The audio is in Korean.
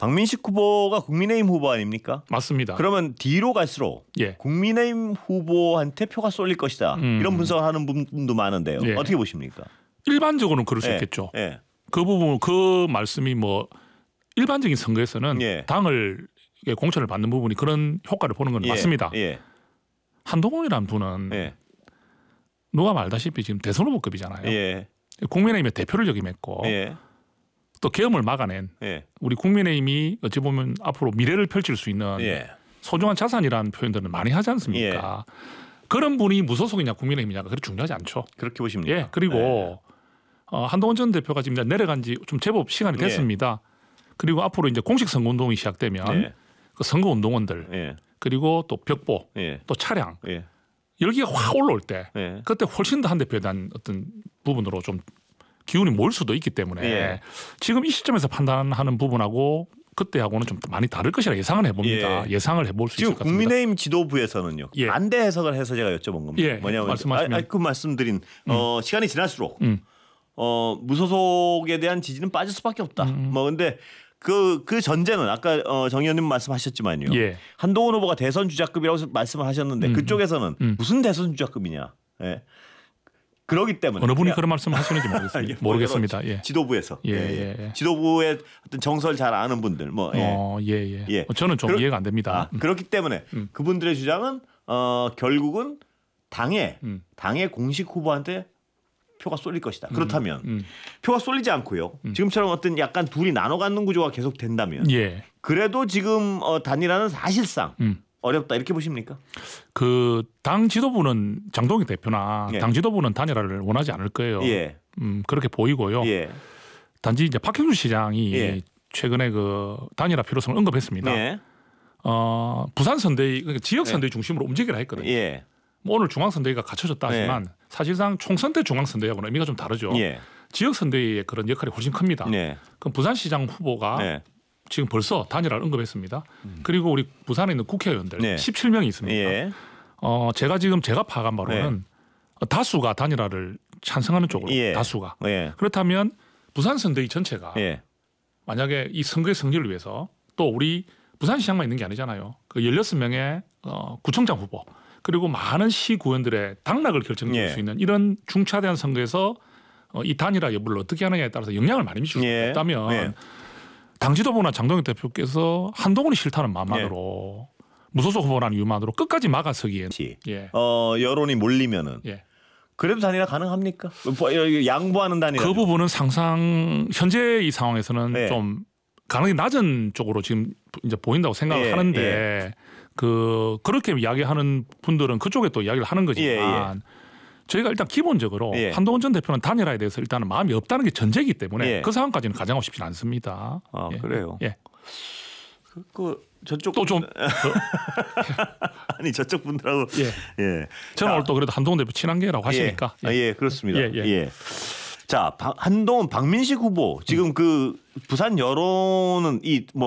박민식 후보가 국민의힘 후보 아닙니까? 맞습니다. 그러면 뒤로 갈수록 예. 국민의힘 후보한테 표가 쏠릴 것이다. 이런 분석을 하는 분도 많은데요. 예. 어떻게 보십니까? 일반적으로는 그럴 수 있겠죠. 예. 그 부분 그 말씀이 뭐 일반적인 선거에서는 예. 당을 공천을 받는 부분이 그런 효과를 보는 건 예. 맞습니다. 예. 한동훈이라는 분은 예. 누가 말다시피 지금 대선 후보급이잖아요. 예. 국민의힘의 대표를 역임했고 예. 또 계엄을 막아낸 예. 우리 국민의힘이 어찌 보면 앞으로 미래를 펼칠 수 있는 예. 소중한 자산이라는 표현들을 많이 하지 않습니까? 그런 분이 무소속이냐 국민의힘이냐가 그렇게 중요하지 않죠. 그렇게 보십니까? 예. 그리고 한동훈 전 대표가 지금 내려간 지 좀 제법 시간이 됐습니다. 그리고 앞으로 이제 공식 선거운동이 시작되면 예. 그 선거운동원들 예. 그리고 또 벽보 예. 또 차량 예. 열기가 확 올라올 때 예. 그때 훨씬 더 한 대표에 대한 어떤 부분으로 좀 기운이 모일 수도 있기 때문에 예. 지금 이 시점에서 판단하는 부분하고 그때하고는 좀 많이 다를 것이라 예상을 해봅니다. 예상을 해볼 수 있을 지금 것 같습니다. 국민의힘 지도부에서는요. 예. 반대 해석을 해서 제가 여쭤본 겁니다. 예. 뭐냐면 말씀하시면. 그 말씀드린 시간이 지날수록 무소속에 대한 지지는 빠질 수밖에 없다. 뭐 근데 그 전제는 아까 정 의원님 말씀하셨지만요. 예. 한동훈 후보가 대선 주자급이라고 말씀을 하셨는데 그쪽에서는 무슨 대선 주자급이냐. 예. 그러기 때문에 어느 분이 그런 말씀을 하시는지 모르겠습니다. 모르겠습니다. 예. 지도부에서 예. 지도부의 어떤 정서를 잘 아는 분들 뭐 예. 저는 좀 이해가 안 됩니다. 그렇기 때문에 그분들의 주장은 결국은 당의 공식 후보한테 표가 쏠릴 것이다. 그렇다면 표가 쏠리지 않고요. 지금처럼 어떤 약간 둘이 나눠 갖는 구조가 계속 된다면 그래도 지금 단일화는 사실상 어렵다 이렇게 보십니까? 그 당 지도부는 장동익 대표나 예. 당 지도부는 단일화를 원하지 않을 거예요. 예. 그렇게 보이고요. 예. 단지 이제 박형준 시장이 예. 최근에 그 단일화 필요성을 언급했습니다. 예. 부산 선대위 그러니까 지역 선대위 중심으로 움직이라 했거든요. 예. 뭐 오늘 중앙 선대위가 갖춰졌다 하지만 사실상 총선 때 중앙 선대위하고는 의미가 좀 다르죠. 예. 지역 선대위의 그런 역할이 훨씬 큽니다. 예. 그럼 부산시장 후보가 지금 벌써 단일화를 언급했습니다. 그리고 우리 부산에 있는 국회의원들 17명이 있습니다. 예. 제가 파악한 바로는 다수가 단일화를 찬성하는 쪽으로 다수가. 그렇다면 부산 선대위 전체가 만약에 이 선거의 승리를 위해서 또 우리 부산시장만 있는 게 아니잖아요. 그 16명의 구청장 후보 그리고 많은 시구원들의 당락을 결정지을 수 있는 이런 중차대한 선거에서 이 단일화 여부를 어떻게 하느냐에 따라서 영향을 많이 미칠 수 있다면 당 지도부나 장동익 대표께서 한동훈이 싫다는 마음만으로 무소속 후보라는 이유만으로 끝까지 막아서기에는 여론이 몰리면은 그래도 단일화 가능합니까? 양보하는 단일화. 그 부분은 상상 현재 이 상황에서는 좀 가능성이 낮은 쪽으로 지금 이제 보인다고 생각을 하는데 그렇게 이야기하는 분들은 그쪽에 또 이야기를 하는 거지만 저희가 일단 기본적으로 한동훈 전 대표는 단일화에 대해서 일단은 마음이 없다는 게 전제이기 때문에 그 상황까지는 가정하고 싶지 않습니다. 그래요. 저쪽 또 좀 아니 저쪽 분들하고 저는 오늘 또 그래도 한동훈 대표 친한계라고 하시니까 그렇습니다. 자 한동훈 박민식 후보 지금 그 부산 여론은 이 뭐